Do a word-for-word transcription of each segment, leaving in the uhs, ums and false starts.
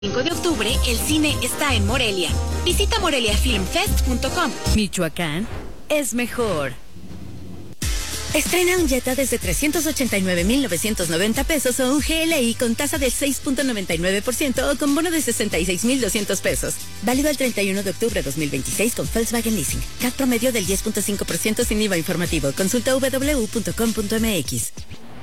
cinco de octubre, el cine está en Morelia. Visita morelia film fest punto com. Michoacán es mejor. Estrena un Jetta desde trescientos ochenta y nueve mil novecientos noventa pesos o un G L I con tasa del seis punto noventa y nueve por ciento o con bono de sesenta y seis mil doscientos pesos. Válido el treinta y uno de octubre de dos mil veintiséis con Volkswagen Leasing. C A T promedio del diez punto cinco por ciento sin I V A informativo. Consulta doble u doble u doble u punto com punto m x.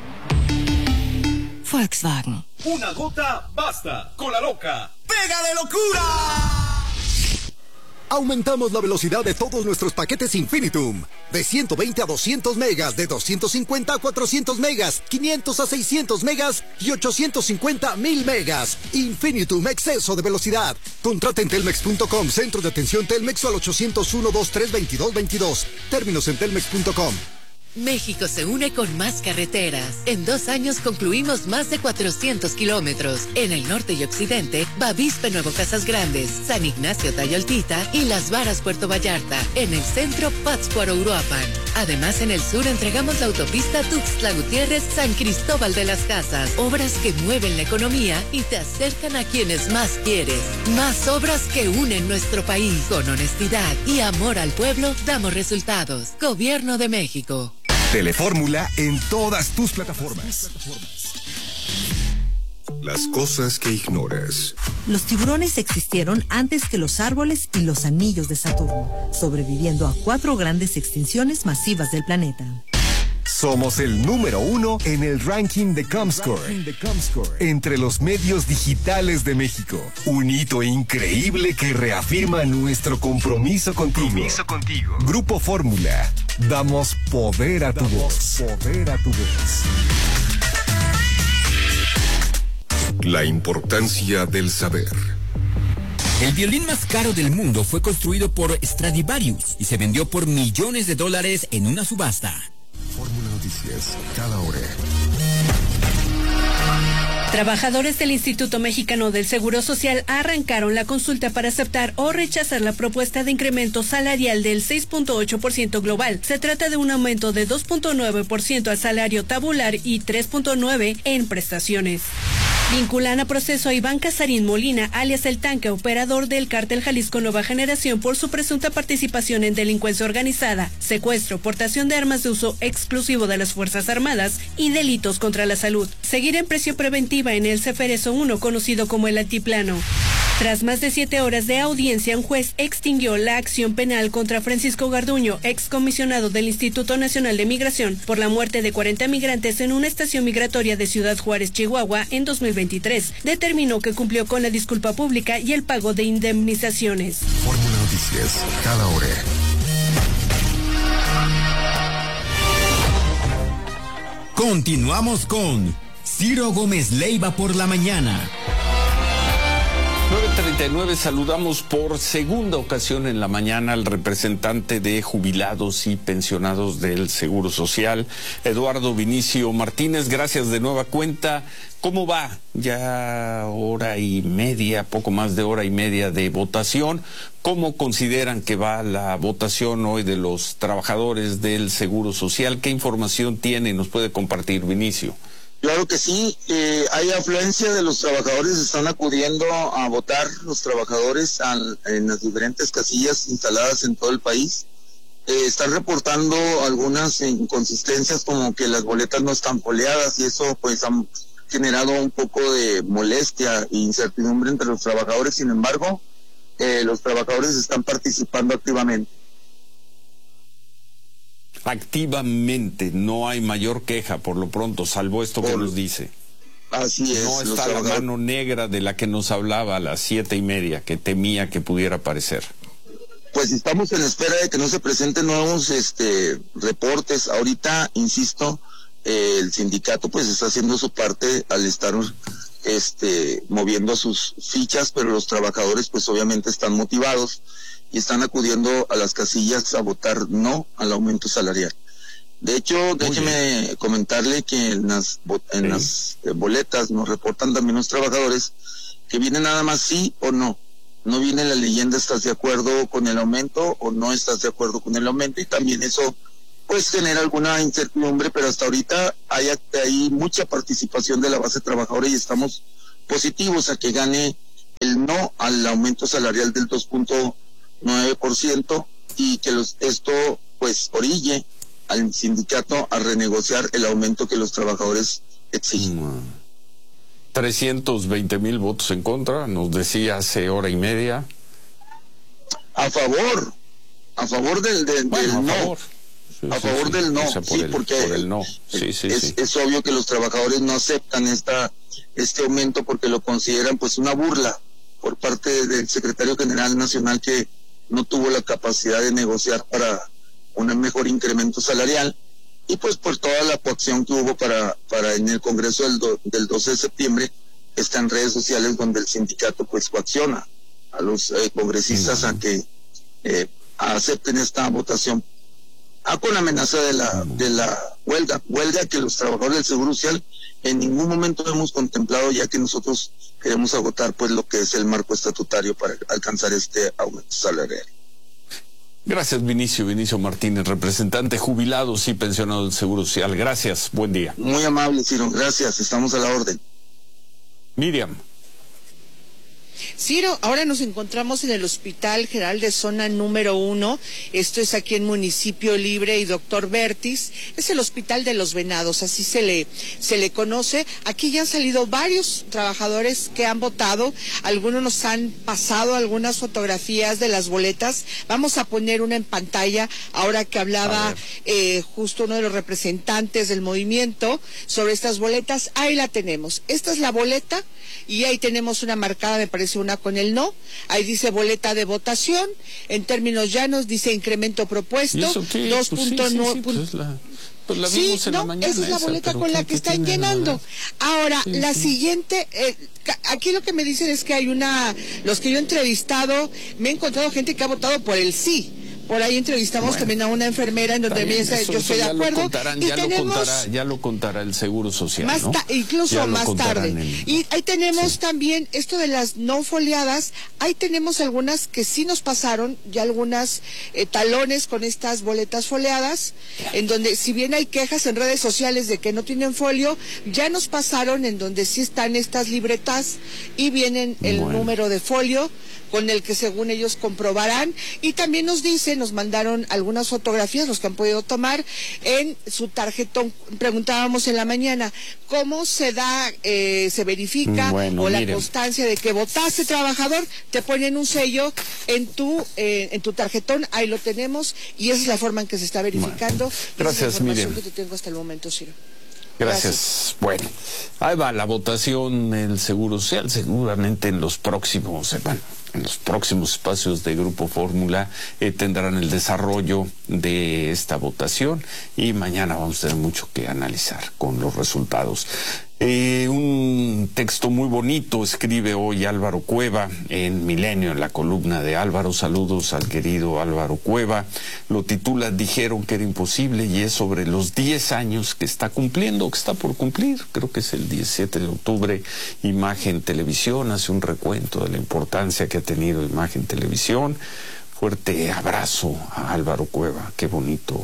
Volkswagen. Una gota basta. Con la loca. ¡Pégale locura! Aumentamos la velocidad de todos nuestros paquetes Infinitum. De ciento veinte a doscientos megas, de doscientos cincuenta a cuatrocientos megas, quinientos a seiscientos megas y ochocientos cincuenta a mil megas. Infinitum, exceso de velocidad. Contrata en telmex punto com, centro de atención Telmex o al ochocientos uno, veintitrés, veintidós, veintidós. Términos en telmex punto com. México se une con más carreteras. En dos años concluimos más de cuatrocientos kilómetros. En el norte y occidente, Bavispe Nuevo Casas Grandes, San Ignacio Tayoltita y Las Varas Puerto Vallarta. En el centro, Pátzcuaro Uruapan. Además, en el sur entregamos la autopista Tuxtla Gutiérrez San Cristóbal de las Casas. Obras que mueven la economía y te acercan a quienes más quieres. Más obras que unen nuestro país. Con honestidad y amor al pueblo, damos resultados. Gobierno de México. Telefórmula en todas tus plataformas. Las cosas que ignoras. Los tiburones existieron antes que los árboles y los anillos de Saturno, sobreviviendo a cuatro grandes extinciones masivas del planeta. Somos el número uno en el ranking de Comscore, entre los medios digitales de México. Un hito increíble que reafirma nuestro compromiso contigo. Compromiso contigo. Grupo Fórmula. Damos poder a tu voz. Poder a tu voz. La importancia del saber. El violín más caro del mundo fue construido por Stradivarius y se vendió por millones de dólares en una subasta. Fórmula Noticias, cada hora. Trabajadores del Instituto Mexicano del Seguro Social arrancaron la consulta para aceptar o rechazar la propuesta de incremento salarial del seis punto ocho por ciento global. Se trata de un aumento de dos punto nueve por ciento al salario tabular y tres punto nueve por ciento en prestaciones. Vinculan a proceso a Iván Casarín Molina, alias El Tanque, operador del Cártel Jalisco Nueva Generación, por su presunta participación en delincuencia organizada, secuestro, portación de armas de uso exclusivo de las Fuerzas Armadas y delitos contra la salud. Seguir en prisión preventiva en el Ceferezo uno, conocido como el Altiplano. Tras más de siete horas de audiencia, un juez extinguió la acción penal contra Francisco Garduño, excomisionado del Instituto Nacional de Migración, por la muerte de cuarenta migrantes en una estación migratoria de Ciudad Juárez, Chihuahua, en dos mil veintitrés. Determinó que cumplió con la disculpa pública y el pago de indemnizaciones. Fórmula Noticias, cada hora. Continuamos con Ciro Gómez Leiva por la mañana. nueve treinta y nueve, saludamos por segunda ocasión en la mañana al representante de jubilados y pensionados del Seguro Social, Eduardo Vinicio Martínez. Gracias de nueva cuenta. ¿Cómo va? Ya hora y media, poco más de hora y media de votación. ¿Cómo consideran que va la votación hoy de los trabajadores del Seguro Social? ¿Qué información tiene y nos puede compartir, Vinicio? Claro que sí, eh, hay afluencia de los trabajadores, están acudiendo a votar los trabajadores al, en las diferentes casillas instaladas en todo el país. Eh, están reportando algunas inconsistencias, como que las boletas no están foliadas, y eso pues ha generado un poco de molestia e incertidumbre entre los trabajadores. Sin embargo, eh, los trabajadores están participando activamente. Activamente, no hay mayor queja por lo pronto, salvo esto que nos dice. Así es. No está la mano negra de la que nos hablaba a las siete y media, que temía que pudiera aparecer. Pues estamos en espera de que no se presenten nuevos este reportes. Ahorita, insisto, eh, el sindicato pues está haciendo su parte al estar este moviendo sus fichas, pero los trabajadores pues obviamente están motivados y están acudiendo a las casillas a votar no al aumento salarial. De hecho, Muy déjeme bien. comentarle que en las en sí. las eh, boletas nos reportan también los trabajadores que viene nada más sí o no. No viene la leyenda, ¿estás de acuerdo con el aumento o no estás de acuerdo con el aumento? Y también eso pues genera alguna incertidumbre, pero hasta ahorita hay, hay mucha participación de la base trabajadora y estamos positivos a que gane el no al aumento salarial del dos punto nueve por ciento y que los, esto pues orille al sindicato a renegociar el aumento que los trabajadores exigen. trescientos veinte mil votos en contra, nos decía hace hora y media. A favor, a favor del, del, bueno, del a no. Favor. Sí, a sí, favor sí. del no, o sea, por sí, el, porque por el no. Sí, sí, es, sí. es obvio que los trabajadores no aceptan esta este aumento porque lo consideran pues una burla por parte del secretario general nacional, que no tuvo la capacidad de negociar para un mejor incremento salarial, y pues por toda la coacción que hubo para para en el Congreso del, do, del doce de septiembre, está en redes sociales donde el sindicato pues coacciona a los eh, congresistas uh-huh. a que eh, acepten esta votación, ah, con amenaza de la de la huelga, huelga que los trabajadores del Seguro Social en ningún momento hemos contemplado, ya que nosotros queremos agotar pues lo que es el marco estatutario para alcanzar este aumento salarial. Gracias, Vinicio, Vinicio Martínez, representante jubilados y pensionados del Seguro Social. Gracias, buen día. Muy amable, Ciro, gracias, estamos a la orden. Miriam. Ciro, ahora nos encontramos en el Hospital General de Zona número uno, esto es aquí en Municipio Libre y Doctor Vertis, es el Hospital de los Venados, así se le, se le conoce. Aquí ya han salido varios trabajadores que han votado, algunos nos han pasado algunas fotografías de las boletas, vamos a poner una en pantalla, ahora que hablaba eh, justo uno de los representantes del movimiento sobre estas boletas, ahí la tenemos, esta es la boleta, y ahí tenemos una marcada, me parece una con el no, ahí dice boleta de votación, en términos llanos dice incremento propuesto, dos punto nueve. Pues sí, sí, sí, pues la, pues la vimos sí, en no, la mañana esa es la esa, boleta con la que están llenando. Ahora, sí, la sí. siguiente, eh, aquí lo que me dicen es que hay una, los que yo he entrevistado, me he encontrado gente que ha votado por el sí. Por ahí entrevistamos bueno, también a una enfermera en donde bien, me dice, eso, yo estoy de acuerdo. Contarán, y ya, tenemos, lo contará, ya lo contará el Seguro Social, más ¿no? Incluso más tarde. En... Y ahí tenemos sí. también esto de las no foliadas. Ahí tenemos algunas que sí nos pasaron, ya algunas eh, talones con estas boletas foliadas, en donde si bien hay quejas en redes sociales de que no tienen folio, ya nos pasaron en donde sí están estas libretas y vienen el bueno. número de folio con el que según ellos comprobarán, y también nos dicen, nos mandaron algunas fotografías, los que han podido tomar, en su tarjetón. Preguntábamos en la mañana, ¿cómo se da, eh, se verifica, bueno, o la miren. constancia de que votaste trabajador? Te ponen un sello en tu, eh, en tu tarjetón, ahí lo tenemos, y esa es la forma en que se está verificando. Bueno, gracias, esa es la información Miriam. que te tengo hasta el momento, Ciro. Gracias. Gracias. Bueno, ahí va la votación del Seguro Social, seguramente en los próximos, eh, bueno, en los próximos espacios de Grupo Fórmula eh, tendrán el desarrollo de esta votación y mañana vamos a tener mucho que analizar con los resultados. Eh, un texto muy bonito escribe hoy Álvaro Cueva en Milenio, en la columna de Álvaro. Saludos al querido Álvaro Cueva. Lo titula Dijeron que era imposible, y es sobre los diez años que está cumpliendo, que está por cumplir. Creo que es el diecisiete de octubre. Imagen Televisión hace un recuento de la importancia que ha tenido Imagen Televisión. Fuerte abrazo a Álvaro Cueva. Qué bonito.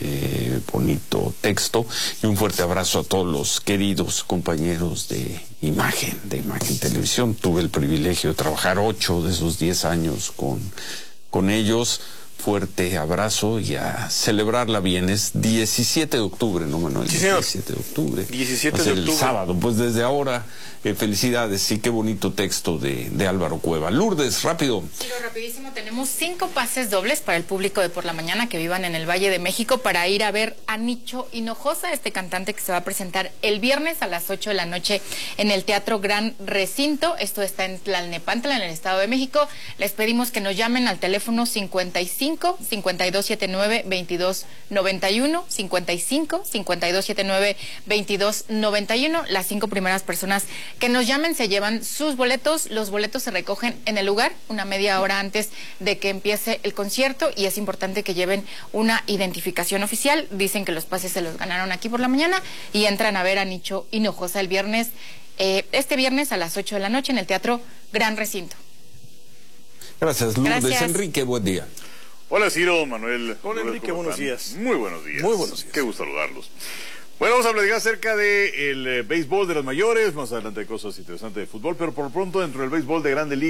Qué bonito texto, y un fuerte abrazo a todos los queridos compañeros de Imagen, de Imagen Televisión. Tuve el privilegio de trabajar ocho de esos diez años con, con ellos. Fuerte abrazo y a celebrarla bien. Es diecisiete de octubre, no, Manuel. Sí, diecisiete de octubre. diecisiete de octubre. El sábado, pues desde ahora, eh, felicidades. Sí, qué bonito texto de, de Álvaro Cueva. Lourdes, rápido. Sí, rapidísimo. Tenemos cinco pases dobles para el público de por la mañana que vivan en el Valle de México para ir a ver a Nicho Hinojosa, este cantante que se va a presentar el viernes a las ocho de la noche en el Teatro Gran Recinto. Esto está en Tlalnepantla, en el Estado de México. Les pedimos que nos llamen al teléfono cincuenta y cinco, cincuenta y dos setenta y nueve, veintidós noventa y uno, cincuenta y cinco, cincuenta y dos setenta y nueve, veintidós noventa y uno. Las cinco primeras personas que nos llamen se llevan sus boletos. Los boletos se recogen en el lugar una media hora antes de que empiece el concierto, y es importante que lleven una identificación oficial. Dicen que los pases se los ganaron aquí por la mañana y entran a ver a Nicho Hinojosa el viernes, eh, este viernes a las ocho de la noche en el Teatro Gran Recinto. Gracias, Lourdes. Gracias. Enrique, buen día. Hola, Ciro, Manuel. Hola, Enrique, buenos días. Muy buenos días. Muy buenos días. Qué gusto saludarlos. Bueno, vamos a platicar acerca del de béisbol de los mayores, más adelante cosas interesantes de fútbol, pero por lo pronto dentro del béisbol de Grande Liga.